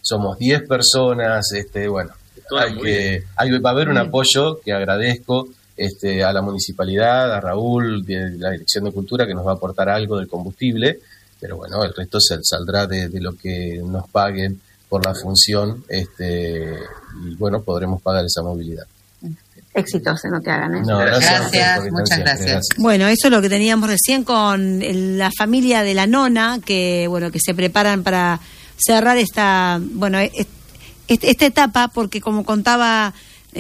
somos 10 personas, bueno, va a haber un apoyo que agradezco a la municipalidad, a Raúl, de la Dirección de Cultura, que nos va a aportar algo del combustible, pero bueno, el resto saldrá de lo que nos paguen por la función, y bueno, podremos pagar esa movilidad. Éxitos, no te hagan eso. No, gracias, muchas gracias. Bueno, eso es lo que teníamos recién con la familia de la nona, que bueno, que se preparan para cerrar esta etapa, porque como contaba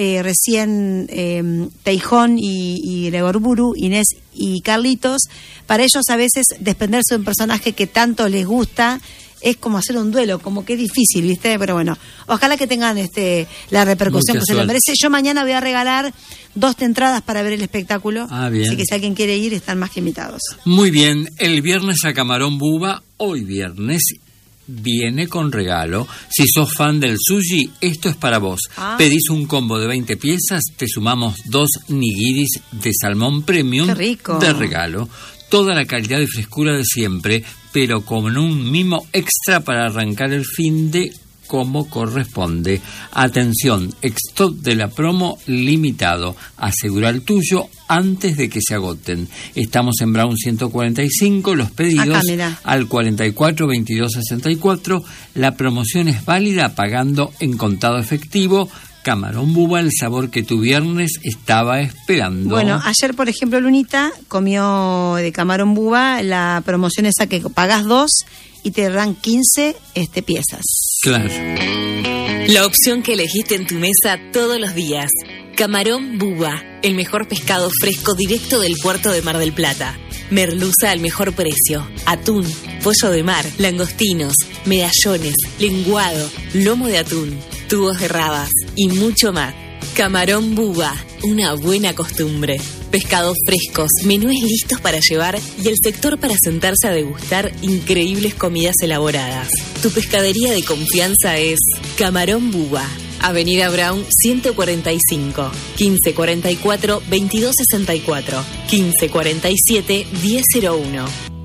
recién Teijón y Gregorburu, Inés y Carlitos, para ellos a veces desprenderse de un personaje que tanto les gusta es como hacer un duelo, como que es difícil, ¿viste? Pero bueno, ojalá que tengan la repercusión que se les merece. Yo mañana voy a regalar 2 entradas para ver el espectáculo, bien. Así que si alguien quiere ir, están más que invitados. Muy bien, el viernes a Camarón Buba, hoy viernes, viene con regalo. Si sos fan del sushi, esto es para vos. Pedís un combo de 20 piezas, te sumamos 2 nigiris de salmón premium. ¡Qué rico! De regalo. Toda la calidad y frescura de siempre, pero con un mimo extra para arrancar el finde como corresponde. Atención, stock de la promo limitado. Asegura el tuyo antes de que se agoten. Estamos en Brown 145, los pedidos al 44 22 64. La promoción es válida pagando en contado efectivo. Camarón Buba, el sabor que tu viernes estaba esperando. Bueno, ayer, por ejemplo, Lunita comió de Camarón Buba la promoción esa que pagás 2 y te dan 15 piezas. Claro. La opción que elegiste en tu mesa todos los días. Camarón Buba, el mejor pescado fresco directo del puerto de Mar del Plata. Merluza al mejor precio. Atún, pollo de mar, langostinos, medallones, lenguado, lomo de atún, tubos de rabas y mucho más. Camarón Buba, una buena costumbre. Pescados frescos, menúes listos para llevar y el sector para sentarse a degustar increíbles comidas elaboradas. Tu pescadería de confianza es Camarón Buba. Avenida Brown 145, 1544 2264, 1547 1001.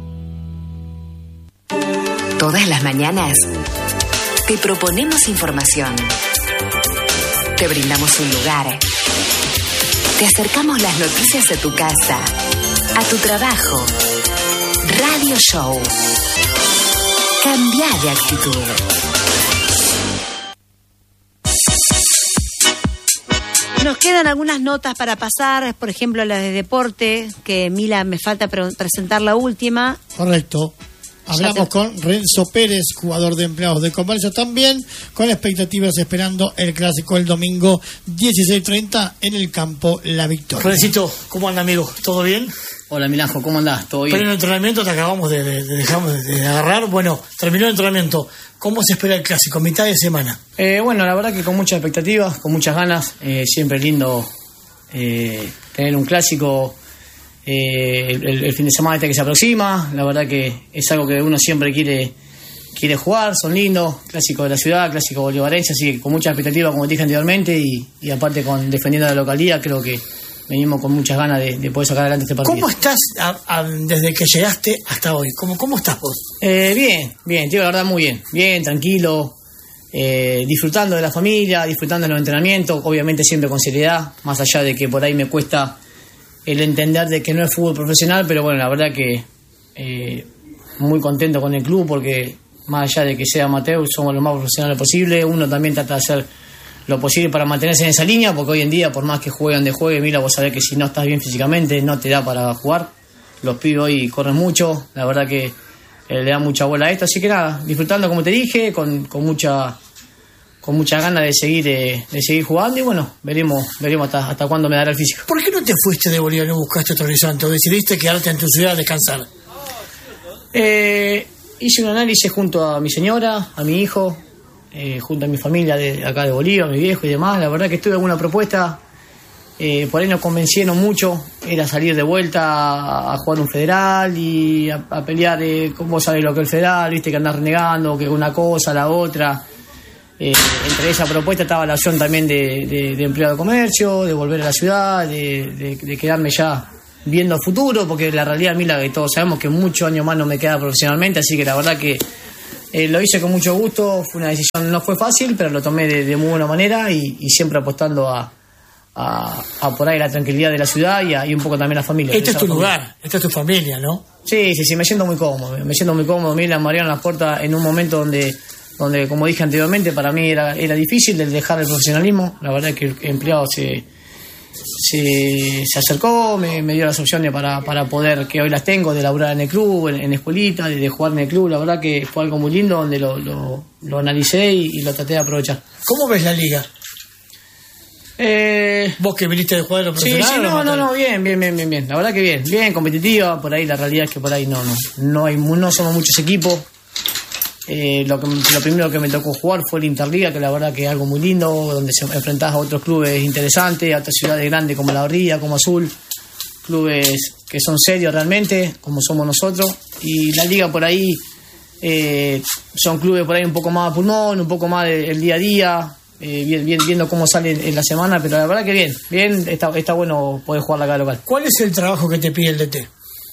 Todas las mañanas te proponemos información. Te brindamos un lugar. Te acercamos las noticias a tu casa, a tu trabajo. Radio Show. Cambia de actitud. Nos quedan algunas notas para pasar, por ejemplo la de deporte, que Mila me falta presentar la última. Correcto. Hablamos con Renzo Pérez, jugador de Empleados de Comercio, también con expectativas esperando el clásico el domingo 16:30 en el campo La Victoria. Rencito, ¿cómo anda, amigo? ¿Todo bien? Hola, Milanjo, ¿cómo andás? ¿Todo bien? Pero en el entrenamiento te acabamos de agarrar. Bueno, terminó el entrenamiento. ¿Cómo se espera el clásico? ¿Mitad de semana? Bueno, la verdad que con muchas expectativas, con muchas ganas. Siempre es lindo tener un clásico el fin de semana que se aproxima. La verdad que es algo que uno siempre quiere jugar. Son lindos, clásico de la ciudad, clásico bolivarense, así que con muchas expectativas, como te dije anteriormente, y aparte defendiendo la localidad, creo que venimos con muchas ganas de poder sacar adelante este partido. ¿Cómo estás desde que llegaste hasta hoy? ¿Cómo estás vos? Bien, tío, la verdad muy bien, tranquilo, disfrutando de la familia, disfrutando de los entrenamientos, obviamente siempre con seriedad, más allá de que por ahí me cuesta el entender de que no es fútbol profesional, pero bueno, la verdad que muy contento con el club, porque más allá de que sea amateur, somos lo más profesionales posible. Uno también trata de hacer lo posible para mantenerse en esa línea, porque hoy en día, por más que jueguen de juegue, mira, vos sabés que si no estás bien físicamente, no te da para jugar. Los pibes hoy corren mucho, la verdad que le da mucha bola a esto, así que nada, disfrutando, como te dije, con mucha ganas de seguir jugando, y bueno, veremos hasta cuándo me dará el físico. ¿Por qué no te fuiste de Bolivia y no buscaste otro horizonte o decidiste quedarte en tu ciudad a descansar? Hice un análisis junto a mi señora, a mi hijo, junto a mi familia de acá de Bolivia, mi viejo y demás. La verdad que tuve alguna propuesta, por ahí nos convencieron mucho, era salir de vuelta a jugar un federal y a pelear, ¿cómo sabes lo que es el federal? Viste que andás renegando, que una cosa, la otra. Entre esa propuesta estaba la opción también de empleado de comercio, de volver a la ciudad, de quedarme ya viendo futuro, porque la realidad, mira, que todos sabemos que muchos años más no me queda profesionalmente, así que la verdad que Lo hice con mucho gusto, fue una decisión, no fue fácil, pero lo tomé de muy buena manera y siempre apostando a por ahí la tranquilidad de la ciudad y un poco también la familia. Este es tu lugar, esta es tu familia, ¿no? Sí, me siento muy cómodo. Me abrieron las puertas en un momento donde como dije anteriormente, para mí era difícil de dejar el profesionalismo. La verdad es que el empleado se acercó, me dio las opciones para poder, que hoy las tengo, de laburar en el club, en escuelita, de jugar en el club. La verdad que fue algo muy lindo donde lo analicé y lo traté de aprovechar. ¿Cómo ves la liga? ¿Vos que viniste de jugar profesional? Sí, no, bien. La verdad que bien competitiva. Por ahí la realidad es que por ahí no somos muchos equipos. Lo primero que me tocó jugar fue el Interliga, que la verdad que es algo muy lindo, donde se enfrentás a otros clubes interesantes, a otras ciudades grandes como La Barría, como Azul, clubes que son serios realmente, como somos nosotros. Y la liga por ahí son clubes por ahí un poco más a pulmón, un poco más del día a día. Viendo cómo sale en la semana, pero la verdad que bien, está bueno poder jugar la cada local. ¿Cuál es el trabajo que te pide el DT?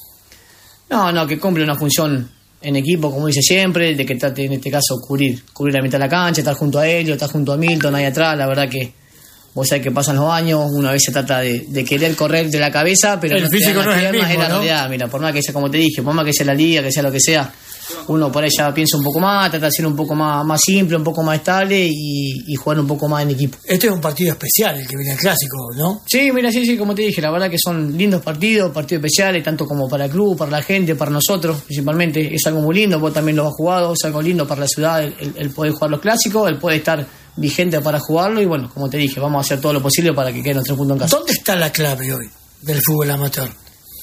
No, que cumple una función en equipo, como dice siempre, de que trate en este caso cubrir la mitad de la cancha, estar junto a Helio, estar junto a Milton, ahí atrás. La verdad que vos sabés que pasan los años, una vez se trata de querer correr de la cabeza, pero el físico no es el mismo, es la realidad. Mira, por más que sea, como te dije, por más que sea la liga, que sea lo que sea, uno por ahí ya piensa un poco más, trata de ser un poco más simple, un poco más estable y jugar un poco más en equipo. Este es un partido especial, el que viene el clásico, ¿no? Sí, mira, sí, como te dije, la verdad que son lindos partidos especiales, tanto como para el club, para la gente, para nosotros, principalmente. Es algo muy lindo, vos también lo has jugado, es algo lindo para la ciudad el poder jugar los clásicos, el poder estar vigente para jugarlo y bueno, como te dije, vamos a hacer todo lo posible para que quede nuestro punto en casa. ¿Dónde está la clave hoy del fútbol amateur?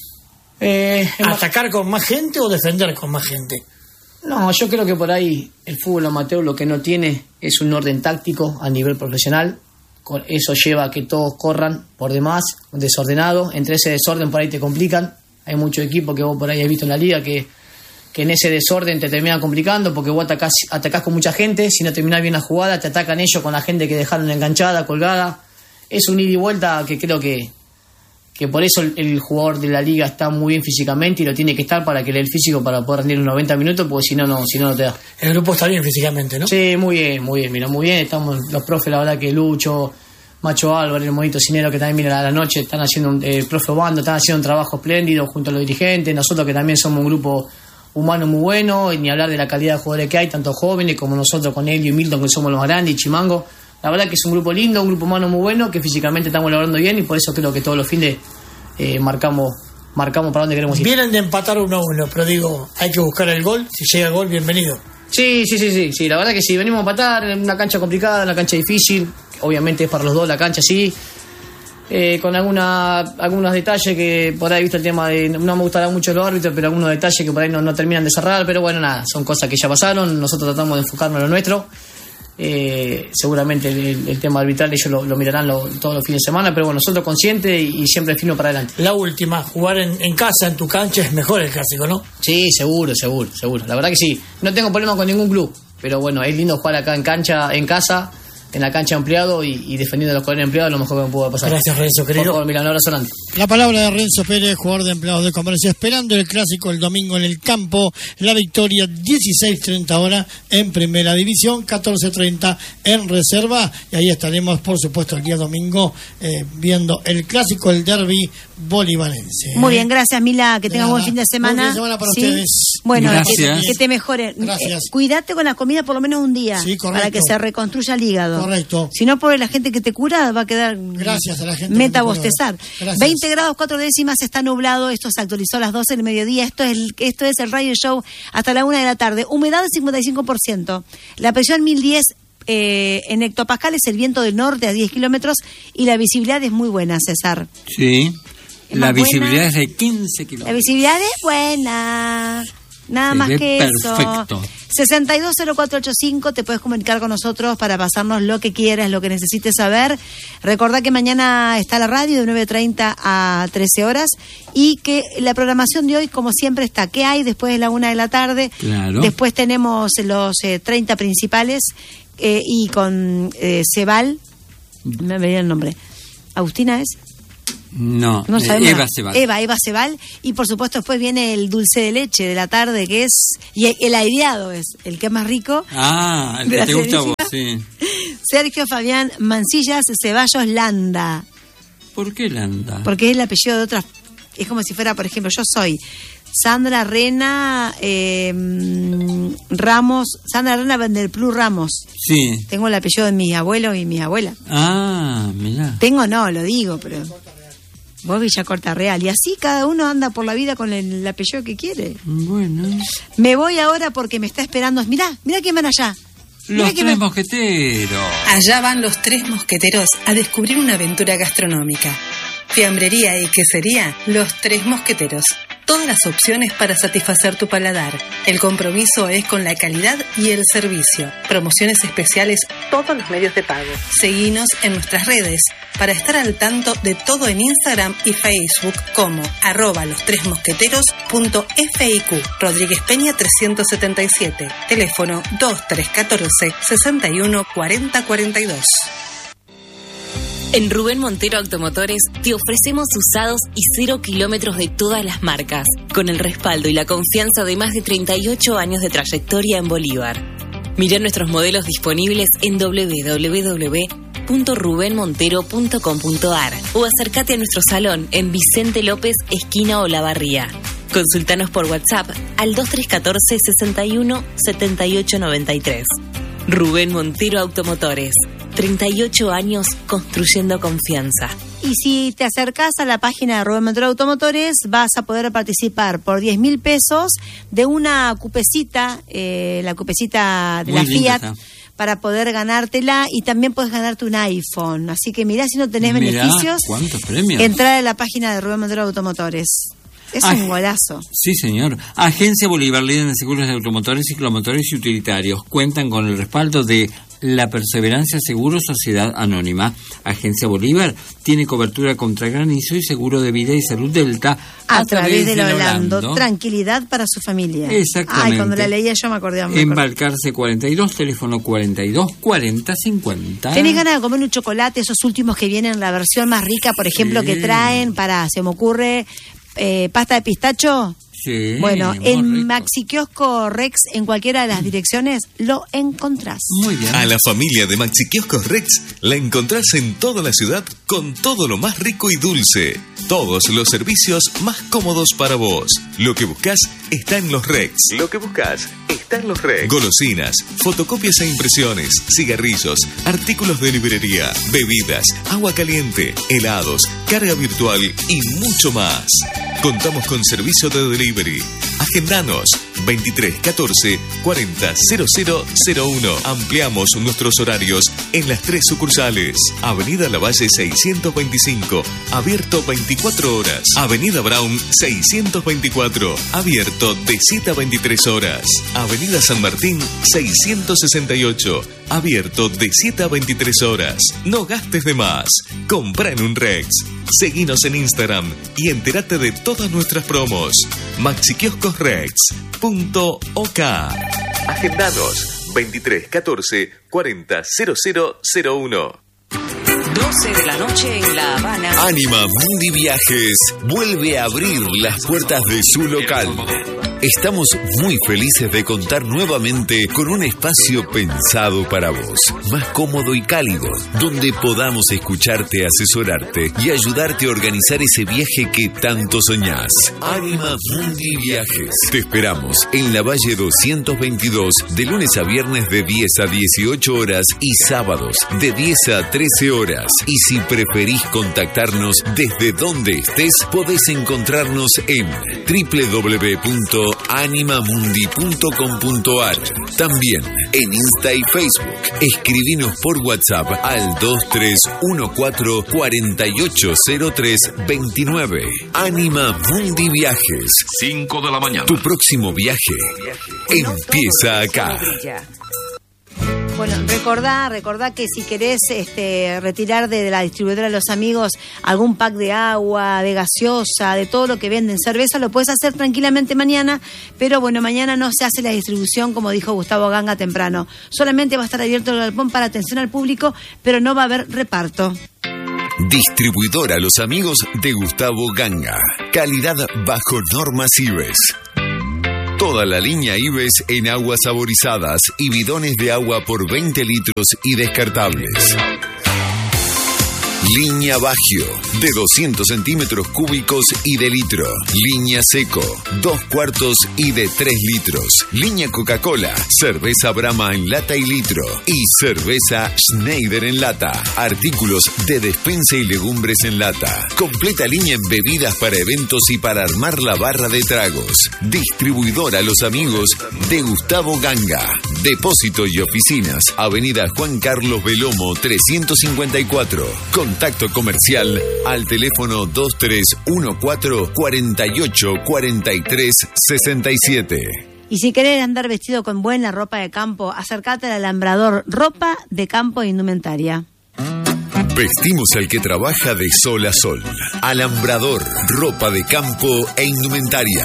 ¿Atacar con más gente o defender con más gente? No, yo creo que por ahí el fútbol amateur lo que no tiene es un orden táctico a nivel profesional. Eso lleva a que todos corran por demás, desordenado. Entre ese desorden por ahí te complican. Hay muchos equipos que vos por ahí has visto en la liga que en ese desorden te terminan complicando porque vos atacás con mucha gente. Si no terminás bien la jugada, te atacan ellos con la gente que dejaron enganchada, colgada. Es un ida y vuelta que creo que por eso el jugador de la liga está muy bien físicamente y lo tiene que estar para que le dé el físico para poder rendir unos 90 minutos, porque si no te da. El grupo está bien físicamente, ¿no? Sí, muy bien, mira, muy bien. Estamos los profes, la verdad que Lucho, Macho Álvarez, el Monito Cinero, que también viene a la noche, están haciendo profe Obando, están haciendo un trabajo espléndido junto a los dirigentes. Nosotros que también somos un grupo humano muy bueno, y ni hablar de la calidad de jugadores que hay, tanto jóvenes como nosotros con Helio y Milton, que somos los grandes, y Chimango. La verdad que es un grupo lindo, un grupo humano muy bueno, que físicamente estamos logrando bien y por eso creo que todos los fines marcamos para dónde queremos ir. Vienen de empatar 1-1, pero digo, hay que buscar el gol. Si llega el gol, bienvenido. Sí, la verdad que sí, venimos a empatar en una cancha complicada, una cancha difícil, obviamente es para los dos la cancha, sí. Con algunos detalles que por ahí, visto el tema de, no me gustará mucho los árbitros, pero algunos detalles que por ahí no terminan de cerrar, pero bueno, nada, son cosas que ya pasaron, nosotros tratamos de enfocarnos en lo nuestro. Seguramente el tema arbitral ellos lo mirarán todos los fines de semana, pero bueno, nosotros conscientes y siempre firmes para adelante. La última, jugar en casa, en tu cancha, es mejor el clásico, ¿no? Sí, seguro, la verdad que sí, no tengo problema con ningún club, pero bueno, es lindo jugar acá en casa, en la cancha ampliado y defendiendo a los colores empleados, lo mejor que me pudo pasar. Gracias, Renzo, querido. Por favor, mira, un abrazo grande. La palabra de Renzo Pérez, jugador de Empleados de Comercio, esperando el clásico el domingo en el campo. La victoria 16:30 horas en Primera División, 14:30 en Reserva. Y ahí estaremos, por supuesto, el día domingo viendo el clásico, el derbi bolivarense. Muy bien, gracias, Mila. Que tengas buen fin de semana. Buen fin de semana para ustedes. Bueno, que te mejore. Gracias. Cuídate con la comida por lo menos un día. Sí, correcto. Para que se reconstruya el hígado. Correcto. Si no, por la gente que te cura va a quedar. Gracias a la gente. Meta bostezar. 20 grados 4 décimas, está nublado. Esto se actualizó a las 12 del mediodía. Esto es el Radio Show hasta la 1 de la tarde. Humedad 55%. La presión 1010 en hectopascales. El viento del norte a 10 kilómetros. Y la visibilidad es muy buena, César. Sí. La visibilidad es de 15 kilómetros. La visibilidad es buena. Nada más que perfecto. eso. 620485, te puedes comunicar con nosotros para pasarnos lo que quieras, lo que necesites saber. Recordá que mañana está la radio de 9:30 a 13 horas y que la programación de hoy, como siempre, está. ¿Qué hay después de la 1 de la tarde? Claro. Después tenemos los 30 principales y con Cebal, me venía el nombre. ¿Agustina es? No, sabemos. Eva Cebal. Y por supuesto después viene el dulce de leche de la tarde, que es... Y el aireado es el que es más rico. Ah, el que te gusta a vos, sí. Sergio Fabián Mancillas Ceballos Landa. ¿Por qué Landa? Porque es el apellido de otras... Es como si fuera, por ejemplo, yo soy Sandra Rena Ramos, Sandra Rena Vanderplus Ramos. Sí. Tengo el apellido de mis abuelos y mis abuelas. Ah, mirá. Tengo no, lo digo, pero... Vos Villa Corta Real. Y así cada uno anda por la vida con el apellido que quiere. Bueno. Me voy ahora porque me está esperando. Mirá quién van allá. Los tres mosqueteros. Allá van los tres mosqueteros a descubrir una aventura gastronómica. Fiambrería y quesería, los tres mosqueteros. Todas las opciones para satisfacer tu paladar. El compromiso es con la calidad y el servicio. Promociones especiales, todos los medios de pago. Seguinos en nuestras redes para estar al tanto de todo en Instagram y Facebook como @lostresmosqueteros.fiq. Rodríguez Peña 377. Teléfono 2314 61 40 42. En Rubén Montero Automotores te ofrecemos usados y 0 kilómetros de todas las marcas, con el respaldo y la confianza de más de 38 años de trayectoria en Bolívar. Mirá nuestros modelos disponibles en www.rubenmontero.com.ar o acércate a nuestro salón en Vicente López, esquina Olavarría. Consultanos por WhatsApp al 2314 61 78 93. Rubén Montero Automotores. 38 años construyendo confianza. Y si te acercás a la página de Rubén Montero Automotores, vas a poder participar por 10.000 pesos de una cupecita, la cupecita de muy la Fiat, para poder ganártela, y también puedes ganarte un iPhone. Así que mirá si no tenés beneficios. ¿Cuántos premios? Entrar a la página de Rubén Montero Automotores. Es un golazo. Sí, señor. Agencia Bolívar, líder en seguros de automotores, ciclomotores y utilitarios. Cuentan con el respaldo de La Perseverancia Seguro Sociedad Anónima. Agencia Bolívar tiene cobertura contra granizo y seguro de vida y salud Delta a través del Holando. Tranquilidad para su familia. Exactamente. Ay, cuando la leía yo me acordé. Embarcarse 42, teléfono 42 40 50. ¿Tenés ganas de comer un chocolate, esos últimos que vienen, la versión más rica, por ejemplo, que traen se me ocurre... pasta de pistacho? Sí. Bueno, en Maxi Kiosco Rex, en cualquiera de las direcciones, lo encontrás. Muy bien. A la familia de Maxi Kioscos Rex la encontrás en toda la ciudad con todo lo más rico y dulce. Todos los servicios más cómodos para vos. Lo que buscás está en los Rex. Golosinas, fotocopias e impresiones, cigarrillos, artículos de librería, bebidas, agua caliente, helados, carga virtual y mucho más. Contamos con servicio de delivery. Agendanos 2314 40 0001. Ampliamos nuestros horarios en las 3 sucursales. Avenida Lavalle 625, abierto 24 horas. Avenida Brown 624, abierto de 7 a 23 horas. Avenida San Martín 668, abierto de 7 a 23 horas. No gastes de más. Compra en un Rex. Seguinos en Instagram y entérate de todas nuestras promos. maxikioscosrex.ok. Agendanos 2314 40 0001. 12 de la noche en La Habana. Anima Mundi Viajes vuelve a abrir las puertas de su local. Estamos muy felices de contar nuevamente con un espacio pensado para vos, más cómodo y cálido, donde podamos escucharte, asesorarte y ayudarte a organizar ese viaje que tanto soñás. Anima Mundi Viajes. Te esperamos en la Valle 222, de lunes a viernes de 10 a 18 horas y sábados de 10 a 13 horas. Y si preferís contactarnos desde donde estés, podés encontrarnos en www.animamundi.com.ar. También en Insta y Facebook. Escribinos por WhatsApp al 2314 480329. Anima Mundi Viajes. 5 de la mañana. Tu próximo viaje empieza acá. Bueno, recordá que si querés retirar de la distribuidora de los amigos algún pack de agua, de gaseosa, de todo lo que venden, cerveza, lo puedes hacer tranquilamente mañana, pero bueno, mañana no se hace la distribución, como dijo Gustavo Ganga temprano. Solamente va a estar abierto el galpón para atención al público, pero no va a haber reparto. Distribuidora Los Amigos de Gustavo Ganga. Calidad bajo normas IBES. Toda la línea IBES en aguas saborizadas y bidones de agua por 20 litros y descartables. Línea Bagio, de 200 centímetros cúbicos y de litro. Línea Seco, 2 cuartos y de 3 litros. Línea Coca-Cola, cerveza Brahma en lata y litro. Y cerveza Schneider en lata. Artículos de despensa y legumbres en lata. Completa línea en bebidas para eventos y para armar la barra de tragos. Distribuidora Los Amigos de Gustavo Ganga. Depósito y oficinas, Avenida Juan Carlos Belomo 354. Contacto comercial al teléfono 2314 48 43 67. Y si querés andar vestido con buena ropa de campo, acércate al Alambrador, ropa de campo e indumentaria. Vestimos al que trabaja de sol a sol. Alambrador, ropa de campo e indumentaria.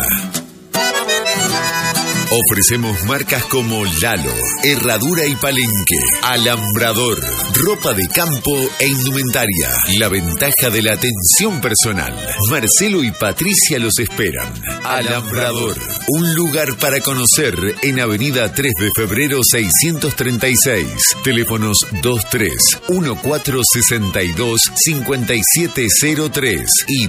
Ofrecemos marcas como Lalo, Herradura y Palenque, Alambrador, ropa de campo e indumentaria. La ventaja de la atención personal. Marcelo y Patricia los esperan. Alambrador, un lugar para conocer en Avenida 3 de Febrero 636. Teléfonos 2314625703 y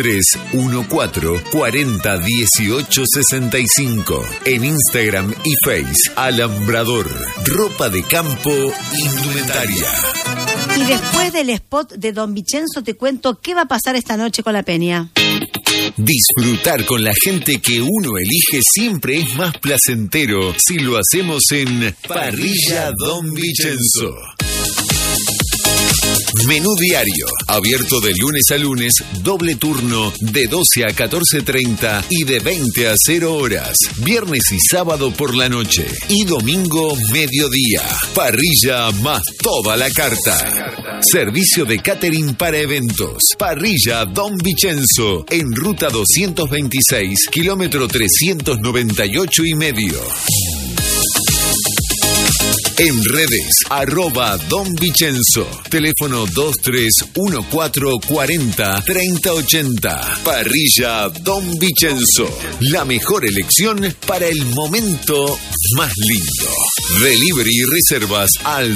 2314401865. En Instagram y Face, Alambrador, ropa de campo, indumentaria. Y después del spot de Don Vicenzo te cuento qué va a pasar esta noche con la peña. Disfrutar con la gente que uno elige siempre es más placentero si lo hacemos en Parrilla Don Vicenzo. Menú diario, abierto de lunes a lunes, doble turno de 12 a 14:30 y de 20 a 0 horas. Viernes y sábado por la noche y domingo mediodía. Parrilla más toda la carta. Servicio de catering para eventos. Parrilla Don Vicenzo, en ruta 226, kilómetro 398,5. En redes, @Don Vicenzo. Teléfono 2314403080. Parrilla Don Vicenzo. La mejor elección para el momento más lindo. Delivery y reservas al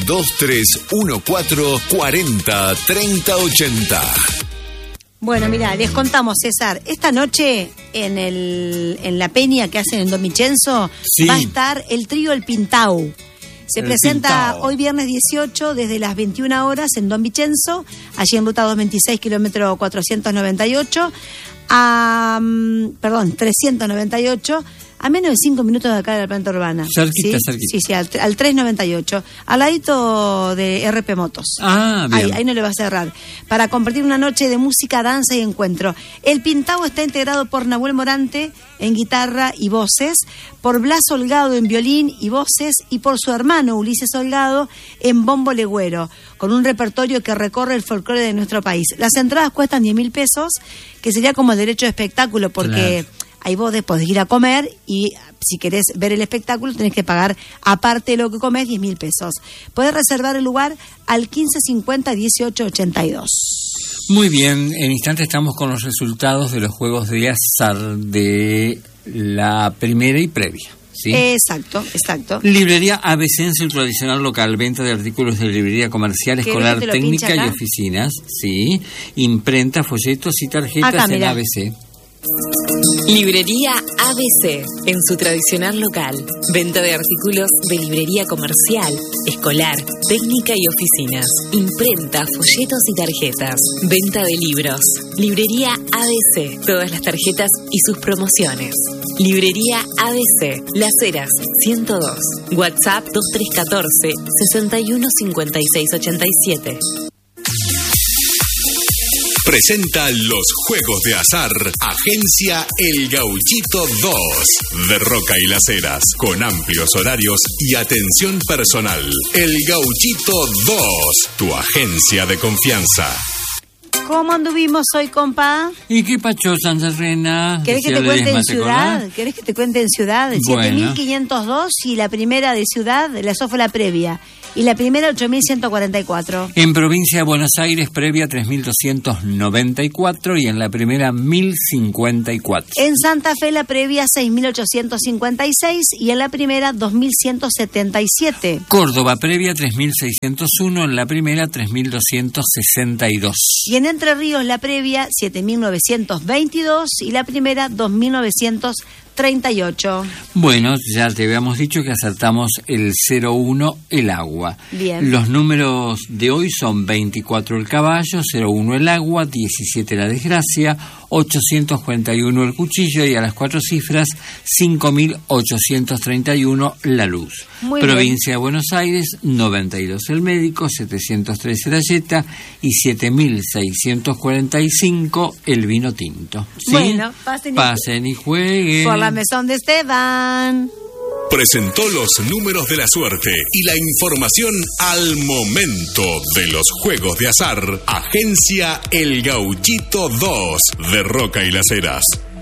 2314403080. Bueno, mira, les contamos, César, esta noche en la peña que hacen en Don Vicenzo va a estar el trío El Pintau. Se presenta hoy viernes 18 desde las 21 horas en Don Vicenzo, allí en ruta 226, kilómetro 398, 398, a menos de 5 minutos de acá de la planta urbana. Cerquita, ¿sí? cerquita. Sí, al 398, al ladito de RP Motos. Ah, bien. Ahí no le va a cerrar. Para compartir una noche de música, danza y encuentro. El Pintao está integrado por Nahuel Morante en guitarra y voces, por Blas Holgado en violín y voces, y por su hermano Ulises Holgado en bombo legüero, con un repertorio que recorre el folclore de nuestro país. Las entradas cuestan 10.000 pesos, que sería como el derecho de espectáculo, porque... Claro. Ahí vos podés ir a comer y si querés ver el espectáculo tenés que pagar, aparte de lo que comés, 10.000 pesos. Podés reservar el lugar al 1550-1882. Muy bien, en instante estamos con los resultados de los juegos de azar de la primera y previa. ¿Sí? Exacto. Librería ABC en su tradicional local, venta de artículos de librería comercial, escolar, técnica y oficinas. Sí, imprenta, folletos y tarjetas acá, en ABC. Librería ABC, en su tradicional local. Venta de artículos de librería comercial, escolar, técnica y oficinas. Imprenta, folletos y tarjetas. Venta de libros. Librería ABC, todas las tarjetas y sus promociones. Librería ABC, Las Heras, 102. WhatsApp 2314 615687. Presenta los juegos de azar, Agencia El Gauchito 2, de Roca y Las Heras, con amplios horarios y atención personal. El Gauchito 2, tu agencia de confianza. ¿Cómo anduvimos hoy, compa? ¿Y qué pacho, Santa Rena? ¿Querés que te cuente en ciudad? ¿Querés que te cuente en ciudad? Bueno. 7.502 y la primera de ciudad, eso fue la previa. y la primera 8.144. En provincia de Buenos Aires, previa 3.294 y en la primera 1.054. En Santa Fe, la previa 6.856 y en la primera 2.177. Córdoba, previa 3.601, en la primera 3.262. Y en Entre Ríos, la previa 7.922 y la primera 2.938. Bueno, ya te habíamos dicho que acertamos el 01, el agua. Bien. Los números de hoy son 24 el caballo, 01 el agua, 17 la desgracia, 841 el cuchillo y a las 4 cifras 5.831 la luz. Muy Provincia de Buenos Aires, 92 el médico, 713 la yeta y 7.645 el vino tinto. ¿Sí? Bueno, pasen y jueguen. Por la mesón de Esteban. Presentó los números de la suerte y la información al momento de los juegos de azar. Agencia El Gauchito 2 de Roca y Las Heras.